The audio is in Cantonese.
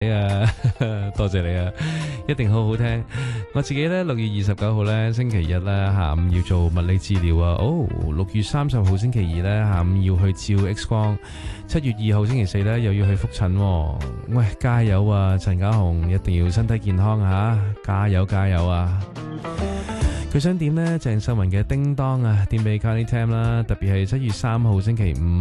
多謝你啊，一定好好聽。我自己呢6月29號呢星期日呢下午要做物理治療啊。6月30號星期二呢下午要去照 X 光。7月2號星期四呢又要去復診喎。喂，加油啊，陳家雄，一定要身體健康啊，加油加油啊！佢想點呢？鄭秀文嘅叮當啊，點俾 Carly Tam 啦，特別係7月3號星期五。